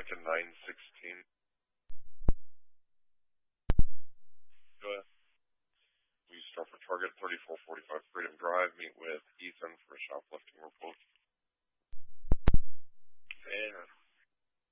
American 916. Go ahead. We start for target 3445 Freedom Drive. Meet with Ethan for shoplifting